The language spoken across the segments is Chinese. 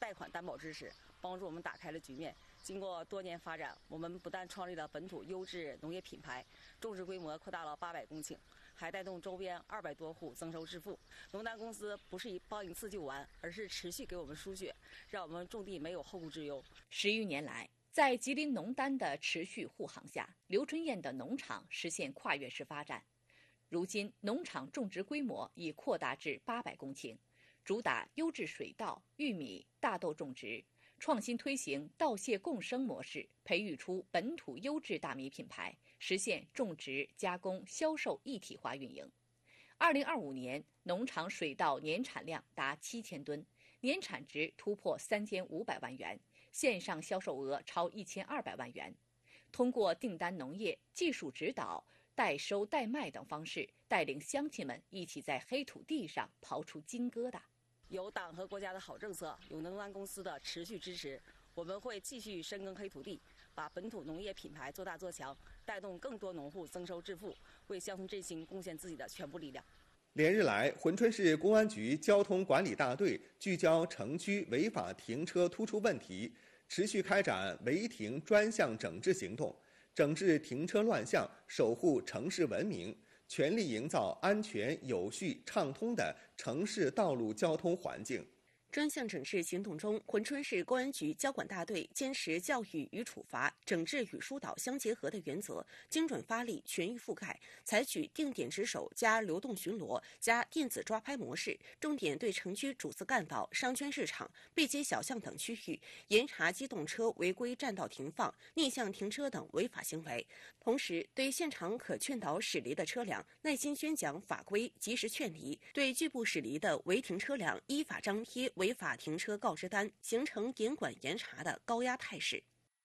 贷款担保支持，帮助我们打开了局面。经过多年发展，我们不但创立了本土优质农业品牌，种植规模扩大了800公顷，还带动周边200多户增收致富。农丹公司不是帮一次就完，而是持续给我们输血，让我们种地没有后顾之忧。 10余年来，在吉林农丹的持续护航下，刘春燕的农场实现跨越式发展。如今，农场种植规模已扩大至800公顷，主打优质水稻、玉米、大豆种植，创新推行稻蟹共生模式，培育出本土优质大米品牌，实现种植、加工、销售一体化运营。2025年，农场水稻年产量达7000吨，年产值突破3500万元，线上销售额超1200万元。通过订单农业、技术指导、代收代卖等方式，带领乡亲们一起在黑土地上刨出金疙瘩。 有党和国家的好政策，有农丹公司的持续支持，我们会继续深耕黑土地，把本土农业品牌做大做强，带动更多农户增收致富，为乡村振兴贡献自己的全部力量。 连日来，珲春市公安局交通管理大队聚焦城区违法停车突出问题，持续开展违停专项整治行动，整治停车乱象，守护城市文明，全力营造安全、有序、畅通的城市道路交通环境。 专项整治行动中，珲春市公安局交管大队坚持教育与处罚、整治与疏导相结合的原则，精准发力、全域覆盖，采取定点值守加流动巡逻加电子抓拍模式，重点对城区主次干道、商圈市场、背街小巷等区域严查机动车违规占道停放、逆向停车等违法行为，同时对现场可劝导驶离的车辆耐心宣讲法规，及时劝离；对拒不驶离的违停车辆依法张贴违法停车告知单，形成严管严查的高压态势。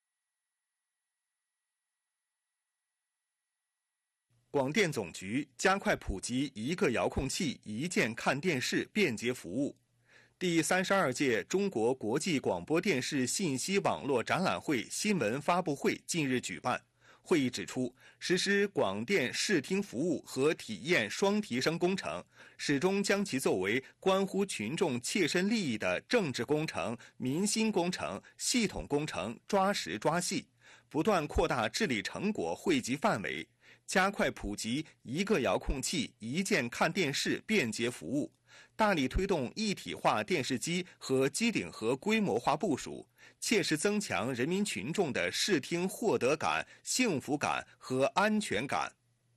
广电总局加快普及一个遥控器一键看电视便捷服务。第32届中国国际广播电视信息网络展览会新闻发布会近日举办。会议指出，实施广电视听服务和体验双提升工程，始终将其作为关乎群众切身利益的政治工程、民心工程、系统工程抓实抓细，不断扩大治理成果惠及范围，加快普及一个遥控器一键看电视便捷服务，大力推动一体化电视机和机顶盒规模化部署，切实增强人民群众的视听获得感、幸福感和安全感。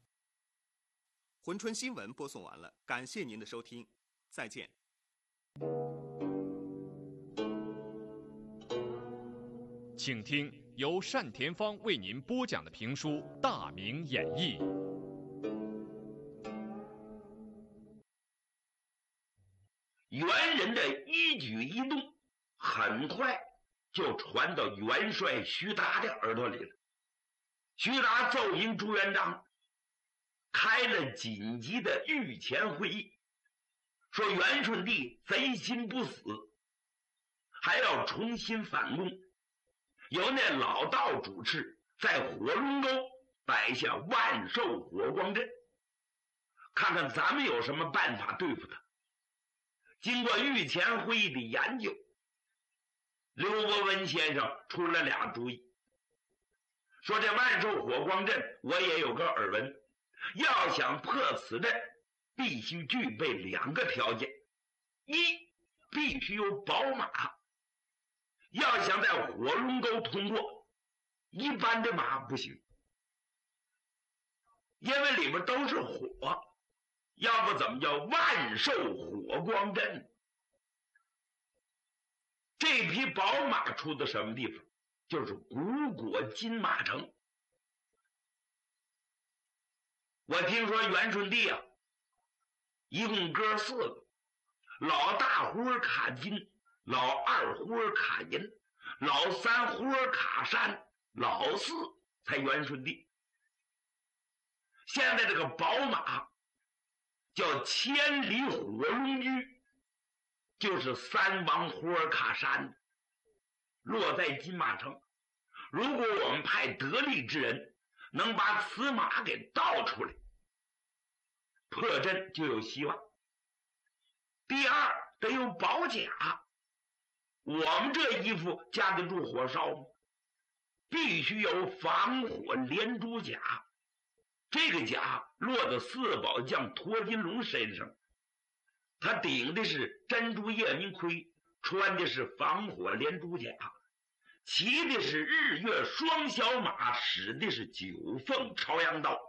珲春新闻播送完了，感谢您的收听，再见。 请听由单田芳为您播讲的评书《大明演义》。 元人的一举一动很快就传到元帅徐达的耳朵里了。徐达奏明朱元璋，开了紧急的御前会议，说元顺帝贼心不死，还要重新反攻，由那老道主持，在火龙沟摆下万寿火光阵，看看咱们有什么办法对付他。经过御前会议的研究，刘伯温先生出了俩主意，说这万寿火光阵我也有个耳闻，要想破此阵，必须具备2个条件：一，必须有宝马，要想在火龙沟通过，一般的马不行，因为里面都是火，要不怎么叫万寿火光阵？这匹宝马出的什么地方？就是古果金马城。我听说元顺帝啊，一共哥4个，老大呼卡金，老二呼卡银，老三呼卡山，老4才元顺帝。现在这个宝马叫千里火龙驹，就是3王呼尔卡山，落在金马城。如果我们派得力之人能把此马给盗出来，破阵就有希望。第二，得有宝甲， 我们这衣服架得住火烧吗？必须有防火连珠甲。这个甲落到四宝将脱金龙身上，他顶的是珍珠夜明盔，穿的是防火连珠甲，骑的是日月双小马，使的是九凤朝阳刀，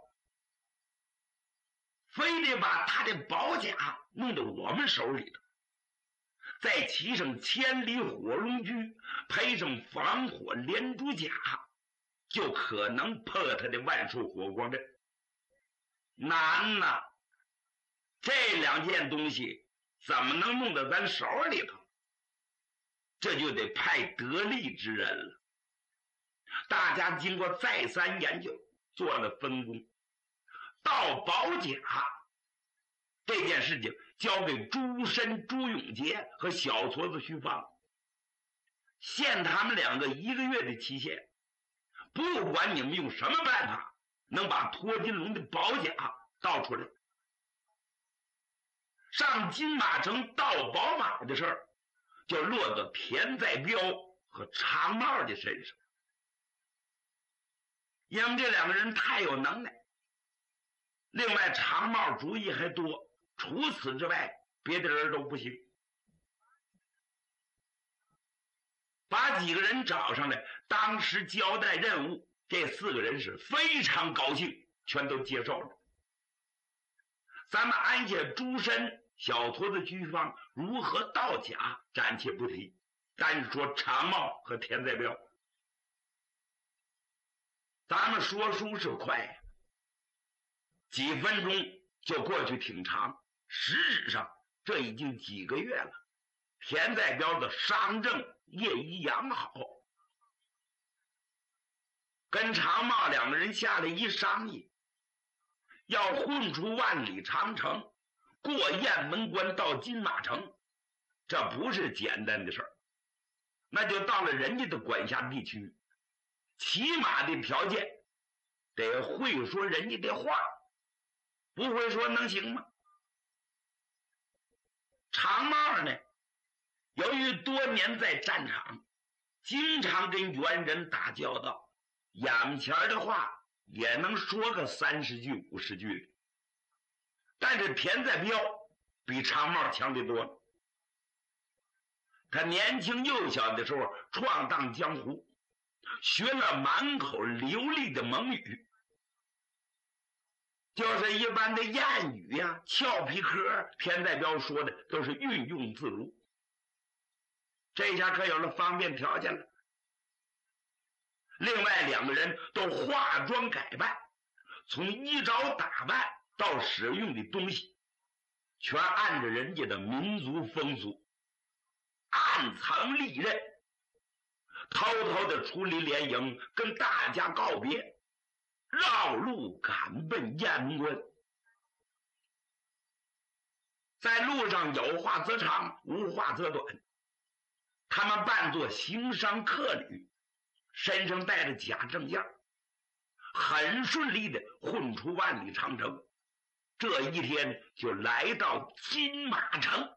非得把他的宝甲弄到我们手里头，再骑上千里火龙驹，配上防火连珠甲，就可能破他的万寿火光阵。难呐！这两件东西怎么能弄到咱手里头？这就得派得力之人了。大家经过再三研究，做了分工。盗宝甲这件事情交给朱深、朱永杰和小矬子徐芳，限他们两个1个月的期限。不管你们用什么办法，能把脱金龙的宝甲盗出来。上金马城盗宝马的事儿，就落到田在彪和长帽的身上，因为这两个人太有能耐。另外，长帽主意还多，除此之外，别的人都不行。把几个人找上来，当时交代任务，这4个人是非常高兴，全都接受了。咱们安下朱深、小矬子居方如何盗甲，暂且不提，单是说长帽和田在彪。咱们说书是快，几分钟就过去挺长，实质上这已经几个月了。田在彪的伤正业已养好，跟长帽两个人下来一商议，要混出万里长城，过雁门关到金马城，这不是简单的事儿。那就到了人家的管辖地区，起码的条件得会说人家的话，不会说能行吗？长帽呢，由于多年在战场，经常跟猿人打交道，眼前的话也能说个30句50句。但是田在彪比长帽强得多了。他年轻幼小的时候闯荡江湖，学了满口流利的蒙语，就是一般的谚语呀、俏皮嗑，田在彪说的都是运用自如。这下可有了方便条件了。另外2个人都化妆改扮，从衣着打扮到使用的东西，全按照人家的民族风俗，暗藏利刃，偷偷的出离联营，跟大家告别，绕路赶奔雁门关。在路上有话则长，无话则短。他们扮作行商客旅，身上带着假证件，很顺利的混出万里长城。这一天就来到金马城。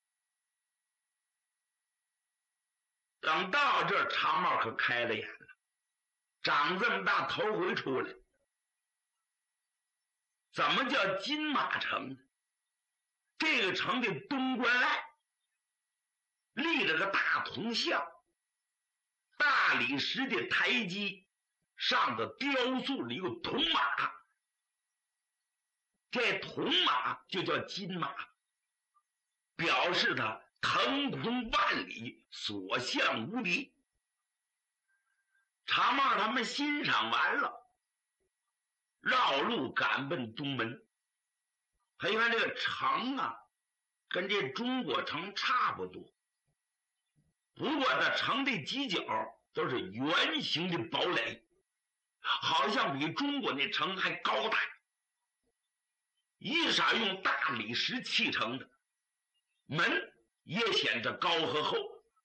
等到这，长帽可开了眼了，长这么大头回出来。怎么叫金马城呢？这个城的东关外立着个大铜像，大理石的台基上头雕塑了一个铜马，这铜马就叫金马，表示它腾空万里，所向无敌。长帽他们欣赏完了，绕路赶奔东门。他一看这个城啊，跟这中国城差不多，不过这城的犄角都是圆形的堡垒，好像比中国那城还高大，一色用大理石砌成的，门也显得高和厚。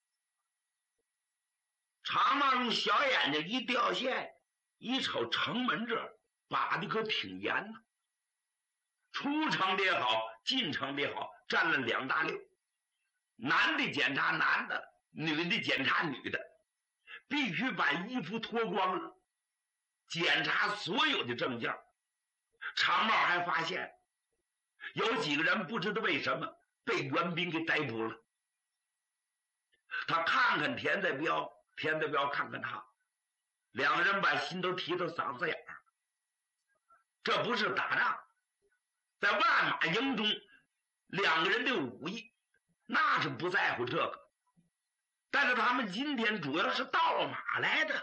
长帽用小眼睛一掉线，一瞅城门这儿把的可挺严呢，出城的也好，进城的也好，占了2大溜。男的检查男的， 女的检查女的，必须把衣服脱光了，检查所有的证件。常茂还发现有几个人不知道为什么被援兵给逮捕了。他看看田在彪，田在彪看看他，两个人把心都提到嗓子眼儿。这不是打仗，在万马营中，两个人的武艺那是不在乎这个，但是他们今天主要是盗马来的，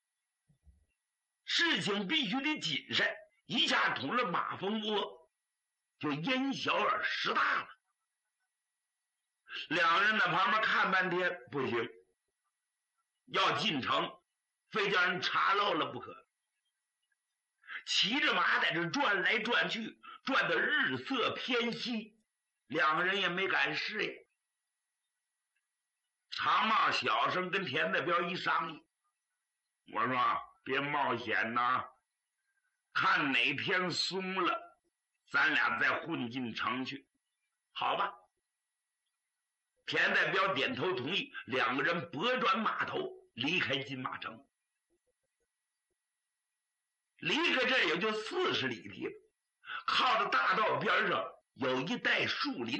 事情必须得谨慎，一下捅了马蜂窝，就因小而失大了。两人在旁边看半天，不行，要进城，非叫人查漏了不可。骑着马在这转来转去，转得日色偏西，两个人也没敢试呀。常茂小声跟田大彪一商议，我说别冒险呐，看哪天松了，咱俩再混进城去，好吧？田大彪点头同意，两个人拨转马头离开金马城。离开这也就40里地了，靠着大道边上有一带树林。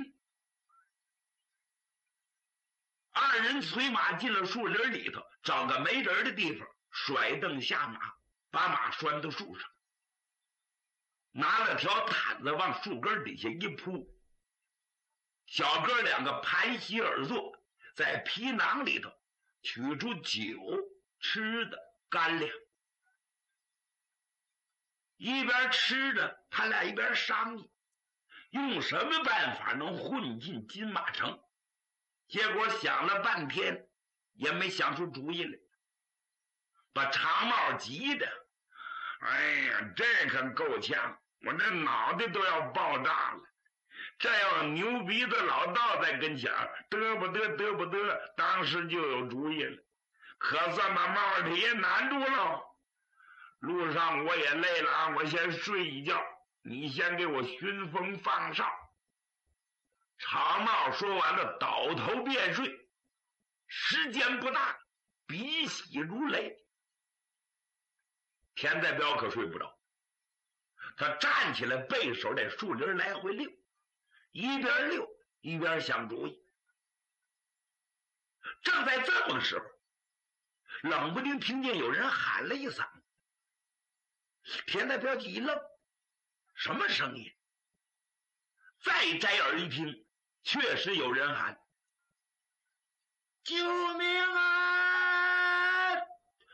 二人催马进了树林里头，找个没人的地方，甩蹬下马，把马拴到树上，拿了条毯子往树根底下一铺。小哥两个盘膝而坐，在皮囊里头取出酒、吃的、干粮。一边吃着，他俩一边商议，用什么办法能混进金马城。结果想了半天，也没想出主意来，把常茂急的，哎呀，这可够呛，我这脑袋都要爆炸了。这要牛鼻子老道在跟前，得不得，当时就有主意了，可算把帽儿铁难住了。路上我也累了啊，我先睡一觉，你先给我熏风放哨。常茂说完了，倒头便睡，时间不大，鼻息如雷。田在彪可睡不着，他站起来，背手在树林来回溜，一边溜一边想主意。正在这么个时候，冷不丁听见有人喊了一嗓子。田在彪一愣，什么声音？再摘耳一听，确实有人喊：救命啊！